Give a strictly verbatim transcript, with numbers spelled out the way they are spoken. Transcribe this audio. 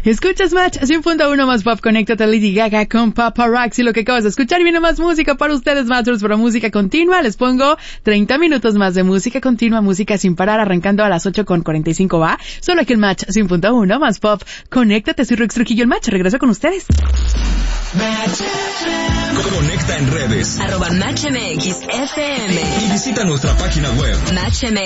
Escuchas Match cien punto uno más Pop. Conéctate a Lady Gaga con Paparazzi. Lo que acabas de escuchar, viene más música para ustedes, Matchers, pero música continua. Les pongo treinta minutos más de música continua, música sin parar, arrancando a las ocho con cuarenta y cinco va. Solo aquí el Match cien punto uno más Pop. Conéctate, soy Rex Trujillo, el Match. Regreso con ustedes. Conecta en redes. Arroba Match M X F M. Y visita nuestra página web. Match M X.